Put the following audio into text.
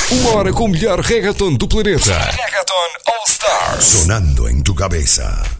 Uma hora com o melhor reggaeton do planeta. Reggaeton All Stars. Sonando en tu cabeza.